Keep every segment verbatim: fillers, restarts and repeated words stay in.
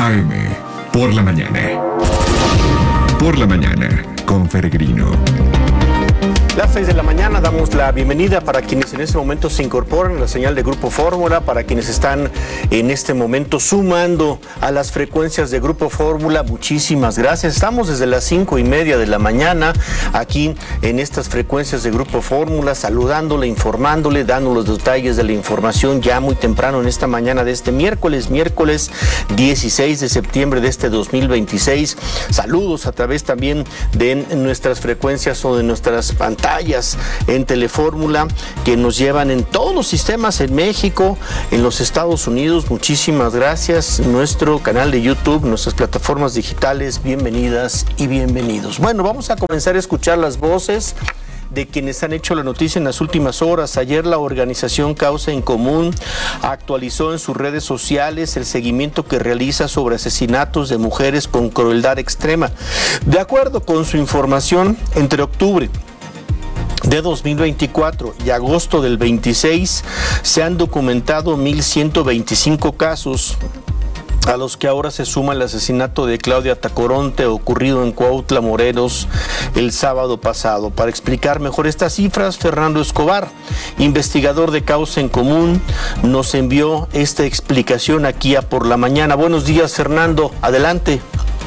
A M, por la mañana. Por la mañana, con Peregrino. Las seis de la mañana damos la bienvenida para quienes en este momento se incorporan a la señal de Grupo Fórmula, para quienes están en este momento sumando a las frecuencias de Grupo Fórmula. Muchísimas gracias. Estamos desde las cinco y media de la mañana aquí en estas frecuencias de Grupo Fórmula, saludándole, informándole, dando los detalles de la información ya muy temprano en esta mañana de este miércoles, miércoles dieciséis de septiembre de este dos mil veintiséis. Saludos a través también de nuestras frecuencias o de nuestras pantallas en Telefórmula que nos llevan en todos los sistemas en México, en los Estados Unidos. Muchísimas gracias. Nuestro canal de YouTube, nuestras plataformas digitales, bienvenidas y bienvenidos. Bueno, vamos a comenzar a escuchar las voces de quienes han hecho la noticia en las últimas horas. Ayer la organización Causa en Común actualizó en sus redes sociales el seguimiento que realiza sobre asesinatos de mujeres con crueldad extrema. De acuerdo con su información, entre octubre de dos mil veinticuatro y agosto del veintiséis se han documentado mil ciento veinticinco casos, a los que ahora se suma el asesinato de Claudia Tacoronte ocurrido en Cuautla, Morelos, el sábado pasado. Para explicar mejor estas cifras, Fernando Escobar, investigador de Causa en Común, nos envió esta explicación aquí a Por la Mañana. Buenos días, Fernando, adelante.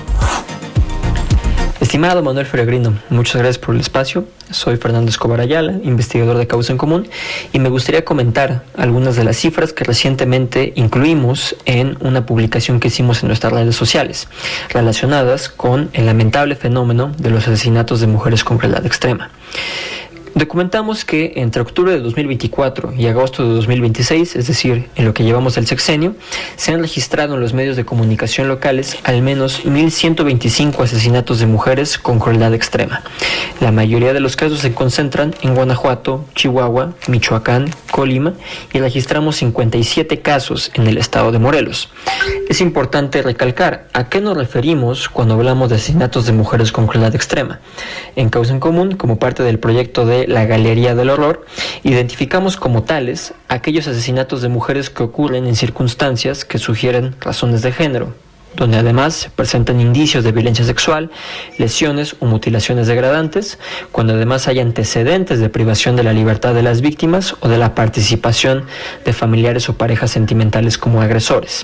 Estimado Manuel Peregrino, muchas gracias por el espacio. Soy Fernando Escobar Ayala, investigador de Causa en Común, y me gustaría comentar algunas de las cifras que recientemente incluimos en una publicación que hicimos en nuestras redes sociales, relacionadas con el lamentable fenómeno de los asesinatos de mujeres con crueldad extrema. Documentamos que entre octubre de dos mil veinticuatro y agosto de dos mil veintiséis, es decir, en lo que llevamos del sexenio, se han registrado en los medios de comunicación locales al menos mil ciento veinticinco asesinatos de mujeres con crueldad extrema. La mayoría de los casos se concentran en Guanajuato, Chihuahua, Michoacán, Colima, y registramos cincuenta y siete casos en el estado de Morelos. Es importante recalcar a qué nos referimos cuando hablamos de asesinatos de mujeres con crueldad extrema. En Causa en Común, como parte del proyecto de la Galería del Horror, identificamos como tales aquellos asesinatos de mujeres que ocurren en circunstancias que sugieren razones de género, donde además se presentan indicios de violencia sexual, lesiones o mutilaciones degradantes, cuando además hay antecedentes de privación de la libertad de las víctimas o de la participación de familiares o parejas sentimentales como agresores.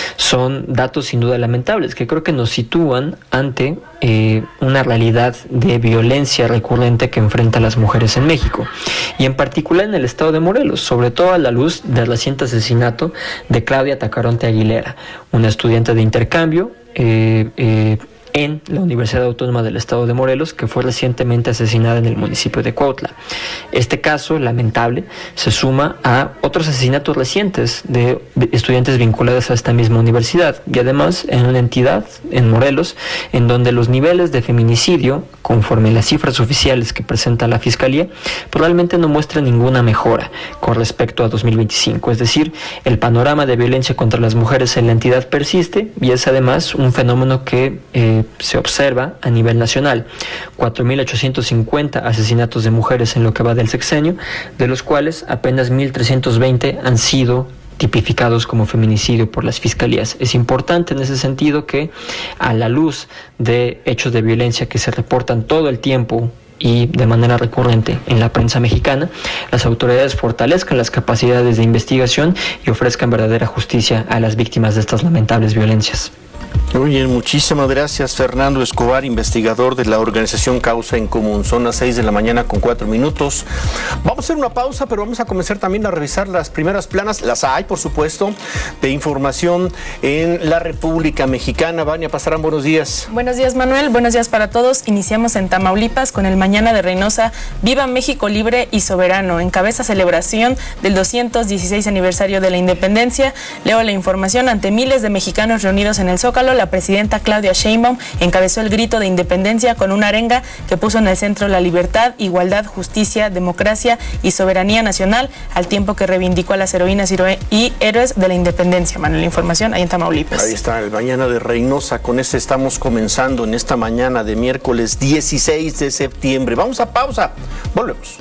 Son datos sin duda lamentables que creo que nos sitúan ante eh, una realidad de violencia recurrente que enfrenta a las mujeres en México, y en particular en el estado de Morelos, sobre todo a la luz del reciente asesinato de Claudia Tacoronte Aguilera, una estudiante de intercambio Cambio, eh, eh, en la Universidad Autónoma del Estado de Morelos, que fue recientemente asesinada en el municipio de Cuautla. Este caso lamentable se suma a otros asesinatos recientes de estudiantes vinculados a esta misma universidad, y además en una entidad, en Morelos, en donde los niveles de feminicidio, conforme las cifras oficiales que presenta la Fiscalía, probablemente no muestran ninguna mejora con respecto a dos mil veinticinco. Es decir, el panorama de violencia contra las mujeres en la entidad persiste, y es además un fenómeno que eh, se observa a nivel nacional. cuatro mil ochocientos cincuenta asesinatos de mujeres en lo que va del sexenio, de los cuales apenas mil trescientos veinte han sido tipificados como feminicidio por las fiscalías. Es importante en ese sentido que, a la luz de hechos de violencia que se reportan todo el tiempo y de manera recurrente en la prensa mexicana, las autoridades fortalezcan las capacidades de investigación y ofrezcan verdadera justicia a las víctimas de estas lamentables violencias. Muy bien, muchísimas gracias, Fernando Escobar, investigador de la organización Causa en Común. Son las seis de la mañana con cuatro minutos. Vamos a hacer una pausa, pero vamos a comenzar también a revisar las primeras planas, las hay, por supuesto, de información en la República Mexicana. Vania Pasarán, buenos días. Buenos días, Manuel. Buenos días para todos. Iniciamos en Tamaulipas con el Mañana de Reynosa. Viva México libre y soberano. Encabeza celebración del doscientos dieciséis aniversario de la independencia. Leo la información. Ante miles de mexicanos reunidos en el Zócalo, la presidenta Claudia Sheinbaum encabezó el grito de independencia con una arenga que puso en el centro la libertad, igualdad, justicia, democracia y soberanía nacional, al tiempo que reivindicó a las heroínas y héroes de la independencia. Manuel, la información ahí en Tamaulipas. Ahí está, el Mañana de Reynosa. Con este estamos comenzando en esta mañana de miércoles dieciséis de septiembre. Vamos a pausa. Volvemos.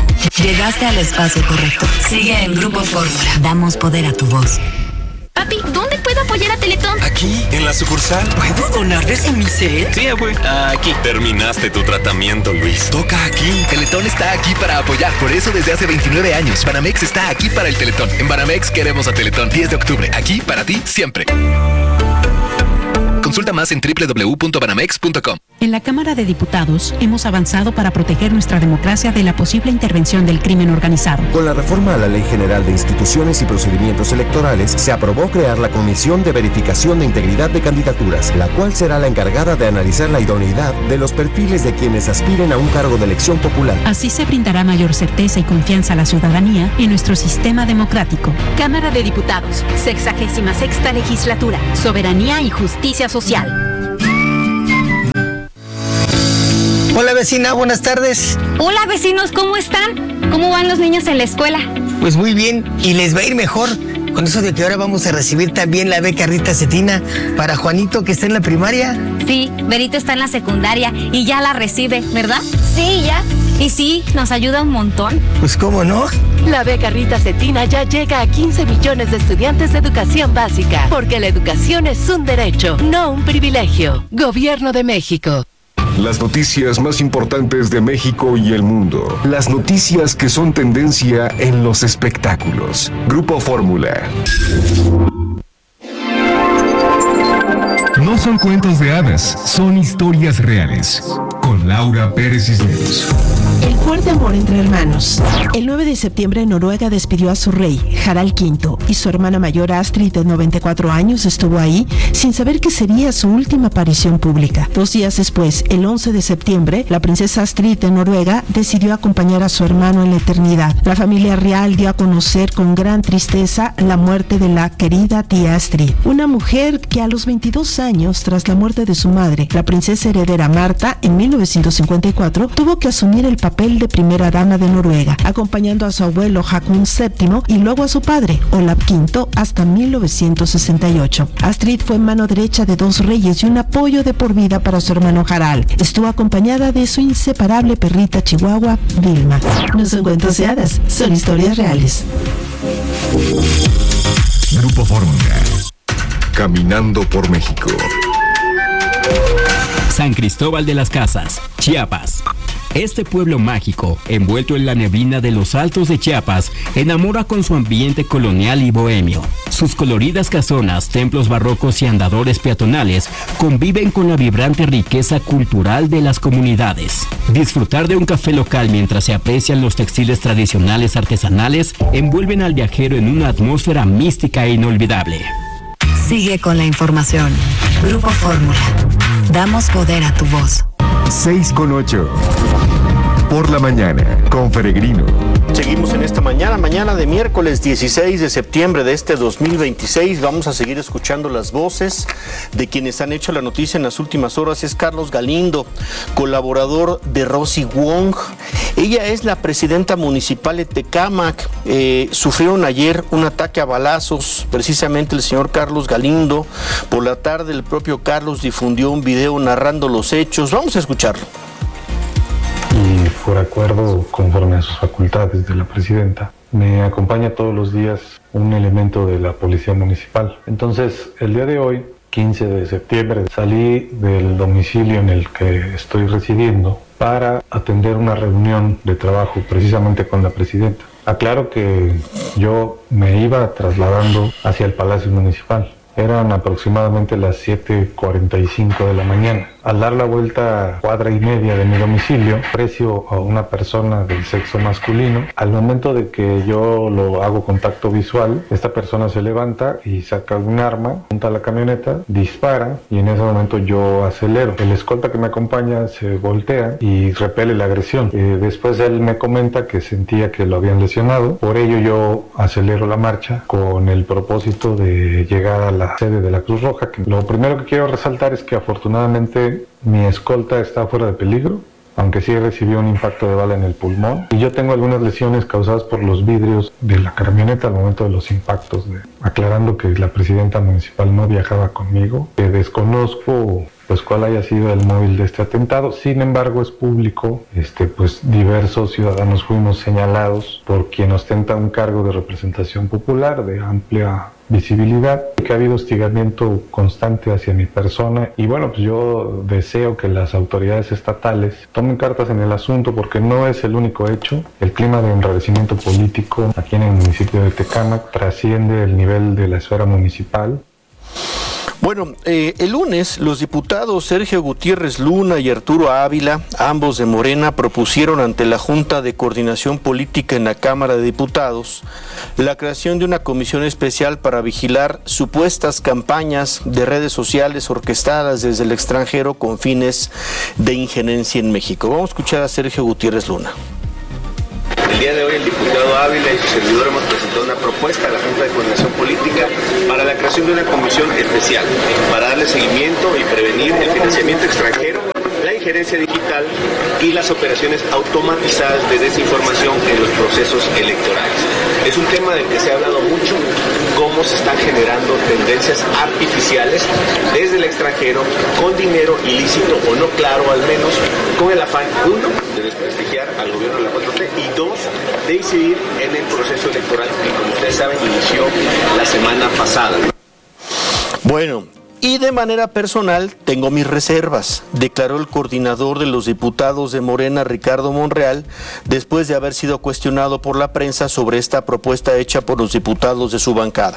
Llegaste al espacio correcto. Sigue en Grupo Fórmula. Damos poder a tu voz. Papi, Aquí, en la sucursal. ¿Puedo donar desde mi cel? Sí, güey. Aquí. Terminaste tu tratamiento, Luis. Toca aquí. Teletón está aquí para apoyar. Por eso desde hace veintinueve años, Banamex está aquí para el Teletón. En Banamex queremos a Teletón. diez de octubre. Aquí para ti siempre. Consulta más en doble u doble u doble u punto banamex punto com. En la Cámara de Diputados hemos avanzado para proteger nuestra democracia de la posible intervención del crimen organizado. Con la reforma a la Ley General de Instituciones y Procedimientos Electorales, se aprobó crear la Comisión de Verificación de Integridad de Candidaturas, la cual será la encargada de analizar la idoneidad de los perfiles de quienes aspiren a un cargo de elección popular. Así se brindará mayor certeza y confianza a la ciudadanía en nuestro sistema democrático. Cámara de Diputados, sexagésima sexta legislatura, soberanía y justicia social. Hola vecina, buenas tardes. Hola vecinos, ¿cómo están? ¿Cómo van los niños en la escuela? Pues muy bien, y les va a ir mejor con eso de que ahora vamos a recibir también la beca Rita Cetina para Juanito, que está en la primaria. Sí, Berito está en la secundaria y ya la recibe, ¿verdad? Sí, ya. Y sí, nos ayuda un montón. Pues cómo no. La beca Rita Cetina ya llega a quince millones de estudiantes de educación básica, porque la educación es un derecho, no un privilegio. Gobierno de México. Las noticias más importantes de México y el mundo. Las noticias que son tendencia en los espectáculos. Grupo Fórmula. No son cuentos de hadas, son historias reales. Con Laura Pérez Cisneros. El fuerte amor entre hermanos. El nueve de septiembre Noruega despidió a su rey, Harald quinto, y su hermana mayor Astrid, de noventa y cuatro años, estuvo ahí sin saber que sería su última aparición pública. Dos días después, el once de septiembre, la princesa Astrid de Noruega decidió acompañar a su hermano en la eternidad. La familia real dio a conocer con gran tristeza la muerte de la querida tía Astrid, una mujer que a los veintidós años, tras la muerte de su madre, la princesa heredera Marta, en mil novecientos cincuenta y cuatro, tuvo que asumir el papel de primera dama de Noruega, acompañando a su abuelo Haakon séptimo y luego a su padre, Olav quinto, hasta mil novecientos sesenta y ocho. Astrid fue mano derecha de dos reyes y un apoyo de por vida para su hermano Harald. Estuvo acompañada de su inseparable perrita chihuahua, Vilma. No son cuentos de hadas, son historias reales. Grupo Fórmula. Caminando por México. San Cristóbal de las Casas, Chiapas. Este pueblo mágico, envuelto en la neblina de los altos de Chiapas, enamora con su ambiente colonial y bohemio. Sus coloridas casonas, templos barrocos y andadores peatonales conviven con la vibrante riqueza cultural de las comunidades. Disfrutar de un café local mientras se aprecian los textiles tradicionales artesanales envuelven al viajero en una atmósfera mística e inolvidable. Sigue con la información. Grupo Fórmula. Damos poder a tu voz. seis con ocho. Por la mañana, con Peregrino. Seguimos en esta mañana, mañana de miércoles dieciséis de septiembre de este dos mil veintiséis. Vamos a seguir escuchando las voces de quienes han hecho la noticia en las últimas horas. Es Carlos Galindo, colaborador de Rosy Wong. Ella es la presidenta municipal de Tecámac. Eh, sufrieron ayer un ataque a balazos, precisamente el señor Carlos Galindo. Por la tarde el propio Carlos difundió un video narrando los hechos. Vamos a escucharlo. Y por acuerdo, conforme a sus facultades de la presidenta, me acompaña todos los días un elemento de la policía municipal. Entonces, el día de hoy, quince de septiembre, salí del domicilio en el que estoy residiendo para atender una reunión de trabajo precisamente con la presidenta. Aclaro que yo me iba trasladando hacia el Palacio Municipal. Eran aproximadamente las siete cuarenta y cinco de la mañana. Al dar la vuelta a cuadra y media de mi domicilio, aprecio a una persona del sexo masculino. Al momento de que yo lo hago contacto visual, esta persona se levanta y saca un arma, apunta a la camioneta, dispara y en ese momento yo acelero. El escolta que me acompaña se voltea y repele la agresión. Eh, después él me comenta que sentía que lo habían lesionado. Por ello yo acelero la marcha con el propósito de llegar a la sede de la Cruz Roja. Que lo primero que quiero resaltar es que afortunadamente mi escolta está fuera de peligro, aunque sí recibió un impacto de bala en el pulmón. Y yo tengo algunas lesiones causadas por los vidrios de la camioneta al momento de los impactos. De, aclarando que la presidenta municipal no viajaba conmigo, que desconozco pues cuál haya sido el móvil de este atentado. Sin embargo, es público, este, pues diversos ciudadanos fuimos señalados por quien ostenta un cargo de representación popular de amplia visibilidad, que ha habido hostigamiento constante hacia mi persona y bueno, pues yo deseo que las autoridades estatales tomen cartas en el asunto porque no es el único hecho. El clima de enrarecimiento político aquí en el municipio de Tecámac trasciende el nivel de la esfera municipal. Bueno, eh, el lunes los diputados Sergio Gutiérrez Luna y Arturo Ávila, ambos de Morena, propusieron ante la Junta de Coordinación Política en la Cámara de Diputados la creación de una comisión especial para vigilar supuestas campañas de redes sociales orquestadas desde el extranjero con fines de injerencia en México. Vamos a escuchar a Sergio Gutiérrez Luna. El día de hoy el diputado Ávila y su servidor hemos presentado una propuesta a la Junta de Coordinación Política para la creación de una comisión especial para darle seguimiento y prevenir el financiamiento extranjero, la injerencia digital y las operaciones automatizadas de desinformación en los procesos electorales. Es un tema del que se ha hablado mucho, cómo se están generando tendencias artificiales desde el extranjero con dinero ilícito o no claro al menos, con el afán, uno, de desprestigiar al gobierno de la cuatro T y dos, de incidir en el proceso electoral que, como ustedes saben, inició la semana pasada. Bueno, y de manera personal tengo mis reservas, declaró el coordinador de los diputados de Morena, Ricardo Monreal, después de haber sido cuestionado por la prensa sobre esta propuesta hecha por los diputados de su bancada.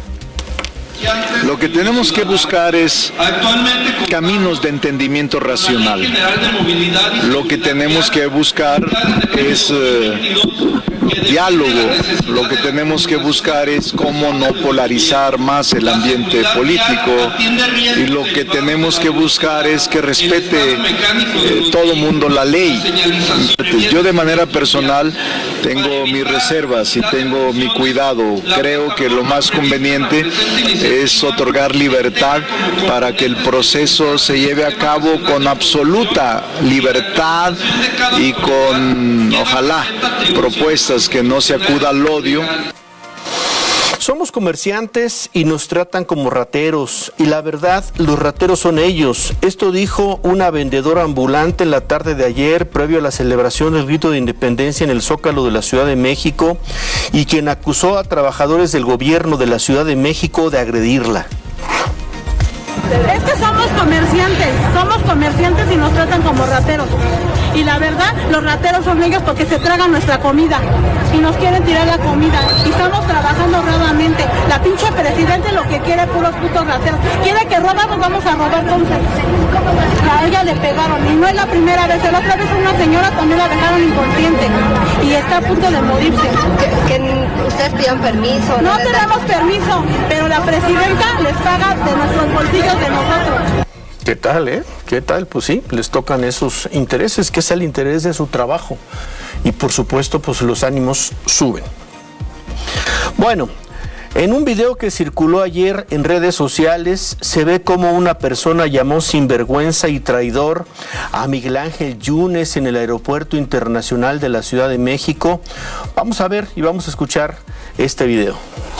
Lo que tenemos que buscar es caminos de entendimiento racional. Lo que tenemos que buscar es eh, diálogo. Lo que tenemos que buscar es cómo no polarizar más el ambiente político. Y lo que tenemos que buscar es que respete eh, todo mundo la ley. Yo de manera personal tengo mis reservas y tengo mi cuidado. Creo que lo más conveniente es otorgar libertad para que el proceso se lleve a cabo con absoluta libertad y con, ojalá, propuestas que no se acuda al odio. Somos comerciantes y nos tratan como rateros, y la verdad, los rateros son ellos. Esto dijo una vendedora ambulante en la tarde de ayer, previo a la celebración del grito de independencia en el Zócalo de la Ciudad de México, y quien acusó a trabajadores del gobierno de la Ciudad de México de agredirla. Es que somos comerciantes, somos comerciantes y nos tratan como rateros. Y la verdad, los rateros son ellos porque se tragan nuestra comida y nos quieren tirar la comida. Y estamos trabajando honradamente. La pinche presidente lo que quiere, puros putos rateros. Quiere que robamos, vamos a robar entonces. A ella le pegaron y no es la primera vez. La otra vez una señora también la dejaron inconsciente y está a punto de morirse. Que, que ustedes pidan permiso. No, no tenemos permiso, pero la presidenta les paga de nuestros bolsillos de nosotros. ¿Qué tal, eh? ¿Qué tal? Pues sí, les tocan esos intereses, que es el interés de su trabajo. Y por supuesto, pues los ánimos suben. Bueno, en un video que circuló ayer en redes sociales, se ve como una persona llamó sinvergüenza y traidor a Miguel Ángel Yunes en el Aeropuerto Internacional de la Ciudad de México. Vamos a ver y vamos a escuchar este video.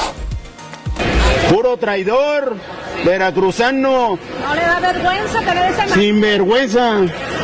Puro traidor, veracruzano. No le da vergüenza tener ese... Sin vergüenza.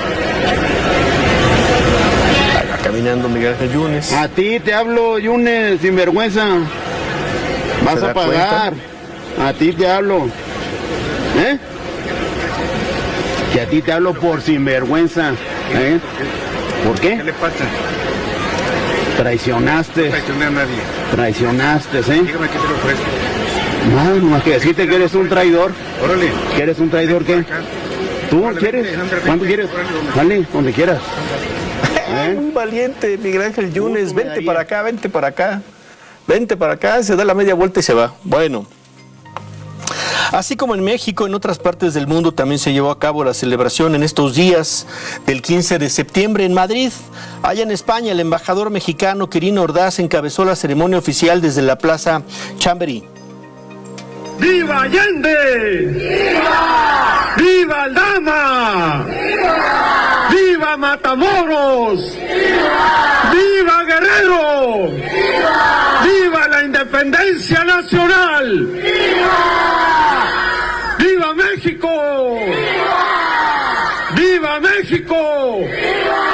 Ahí va caminando Miguel Ángel Yunes. A ti te hablo, Yunes, sin vergüenza. Vas a pagar. Cuenta? A ti te hablo. ¿Eh? Que a ti te hablo por sinvergüenza. ¿Eh? ¿Por qué? ¿Qué le pasa? Traicionaste. No traicioné a nadie. Traicionaste, ¿eh? Dígame qué te lo ofrezco. No, no más que decirte que eres un traidor. Órale. ¿Que eres un traidor qué? ¿Tú Órale, quieres? vente, vente, ¿Cuánto vente, quieres? órale, Dale, donde quieras. ¿Eh? Un valiente Miguel Ángel Yunes, vente ahí. para acá, vente para acá. Vente para acá, se da la media vuelta y se va. Bueno. Así como en México, en otras partes del mundo también se llevó a cabo la celebración en estos días del quince de septiembre en Madrid. Allá en España, el embajador mexicano Quirino Ordaz encabezó la ceremonia oficial desde la Plaza Chamberí. ¡Viva Allende! ¡Viva! ¡Viva Aldama! ¡Viva! ¡Viva Matamoros! ¡Viva! ¡Viva Guerrero! ¡Viva! ¡Viva la independencia nacional! ¡Viva! ¡Viva México! ¡Viva! ¡Viva México!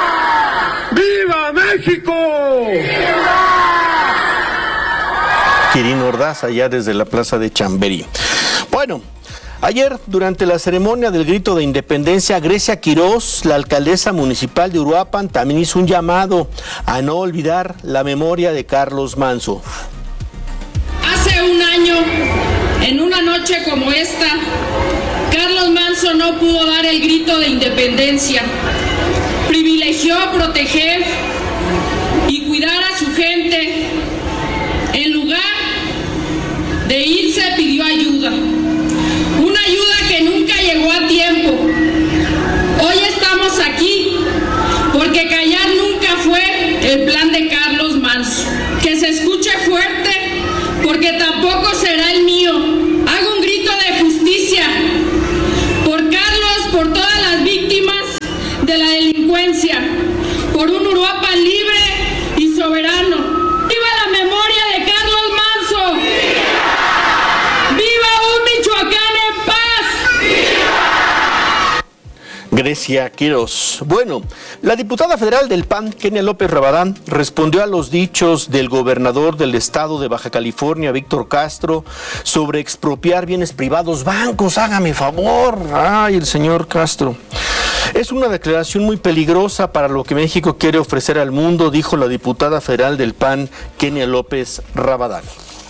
¡Viva! ¡Viva México! ¡Viva! Quirino Ordaz, allá desde la plaza de Chamberí. Bueno, ayer, durante la ceremonia del grito de independencia, Grecia Quirós, la alcaldesa municipal de Uruapan, también hizo un llamado a no olvidar la memoria de Carlos Manso. Hace un año, en una noche como esta, Carlos Manso no pudo dar el grito de independencia. Privilegió proteger y cuidar a su gente. En lugar de irse, pidió ayuda. Una ayuda que nunca llegó a tiempo. Hoy estamos aquí porque callar nunca fue el plan de Carlos Manso. Que se escuche fuerte porque tampoco será el mío. Hago un grito de justicia por Carlos, por todas las víctimas de la delincuencia, por un Uruapan libre y soberano. ¡Viva la memoria de Carlos Manso! ¡Viva, ¡Viva un Michoacán en paz! ¡Viva! Grecia Quirós. Bueno, la diputada federal del P A N, Kenia López Rabadán, respondió a los dichos del gobernador del estado de Baja California, Víctor Castro, sobre expropiar bienes privados. Bancos, hágame favor. Ay, el señor Castro. Es una declaración muy peligrosa para lo que México quiere ofrecer al mundo, dijo la diputada federal del P A N, Kenia López Rabadán.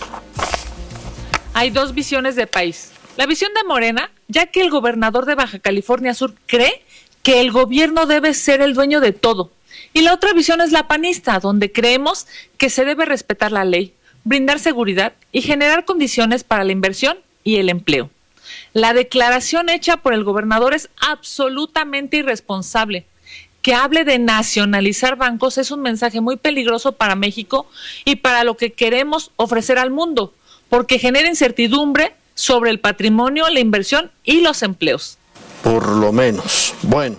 Hay dos visiones de país. La visión de Morena, ya que el gobernador de Baja California Sur cree que el gobierno debe ser el dueño de todo. Y la otra visión es la panista, donde creemos que se debe respetar la ley, brindar seguridad y generar condiciones para la inversión y el empleo. La declaración hecha por el gobernador es absolutamente irresponsable. Que hable de nacionalizar bancos es un mensaje muy peligroso para México y para lo que queremos ofrecer al mundo, porque genera incertidumbre sobre el patrimonio, la inversión y los empleos. Por lo menos. Bueno.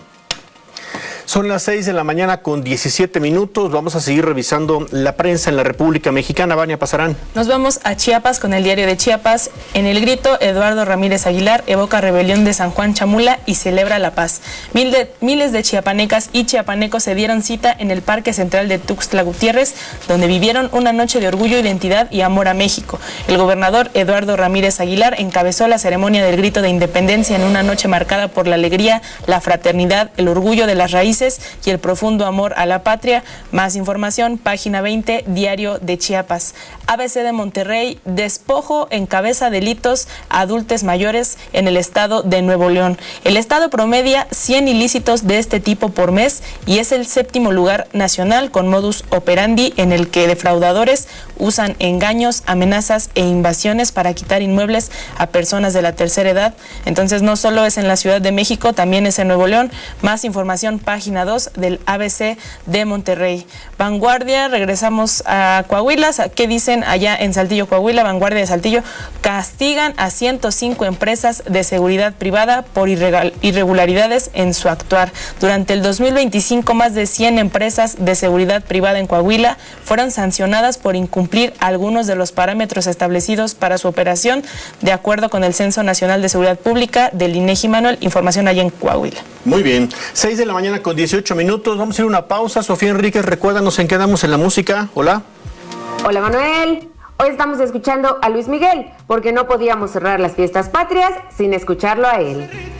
Son las seis de la mañana con diecisiete minutos. Vamos a seguir revisando la prensa en la República Mexicana. Vania Pasarán. Nos vamos a Chiapas con el diario de Chiapas. En el grito, Eduardo Ramírez Aguilar evoca rebelión de San Juan Chamula y celebra la paz. Mil de, miles de chiapanecas y chiapanecos se dieron cita en el Parque Central de Tuxtla Gutiérrez, donde vivieron una noche de orgullo, identidad y amor a México. El gobernador Eduardo Ramírez Aguilar encabezó la ceremonia del grito de independencia en una noche marcada por la alegría, la fraternidad, el orgullo de las raíces y el profundo amor a la patria. Más información, página veinte, Diario de Chiapas. A B C de Monterrey, despojo encabeza delitos a adultos mayores en el estado de Nuevo León. El estado promedia cien ilícitos de este tipo por mes y es el séptimo lugar nacional con modus operandi en el que defraudadores usan engaños, amenazas e invasiones para quitar inmuebles a personas de la tercera edad. Entonces no solo es en la Ciudad de México, también es en Nuevo León. Más información, página dos del A B C de Monterrey. Vanguardia, regresamos a Coahuila. ¿Qué dicen allá en Saltillo, Coahuila? Vanguardia de Saltillo, castigan a ciento cinco empresas de seguridad privada por irregularidades en su actuar. Durante el dos mil veinticinco, más de cien empresas de seguridad privada en Coahuila fueron sancionadas por incumplir algunos de los parámetros establecidos para su operación, de acuerdo con el Censo Nacional de Seguridad Pública del INEGI. Manuel, información allá en Coahuila. Muy bien, seis de la mañana con dieciocho minutos, vamos a ir a una pausa. Sofía Enríquez, recuérdanos en qué quedamos en la música. Hola. Hola Manuel, hoy estamos escuchando a Luis Miguel, porque no podíamos cerrar las fiestas patrias sin escucharlo a él.